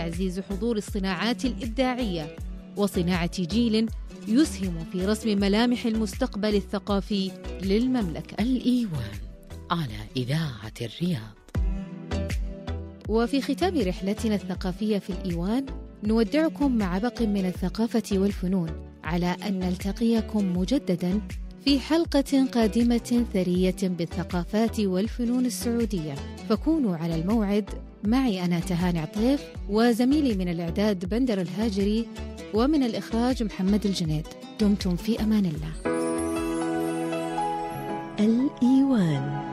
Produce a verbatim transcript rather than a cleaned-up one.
تعزيز حضور الصناعات الإبداعية وصناعة جيل يسهم في رسم ملامح المستقبل الثقافي للمملكة. الإيوان على إذاعة الرياض. وفي ختام رحلتنا الثقافية في الإيوان نودعكم مع باق من الثقافة والفنون، على أن نلتقيكم مجدداً في حلقة قادمة ثرية بالثقافات والفنون السعودية، فكونوا على الموعد. معي أنا تهاني عطيف، وزميلي من الإعداد بندر الهاجري، ومن الإخراج محمد الجنيد. دمتم في أمان الله. الإيوان.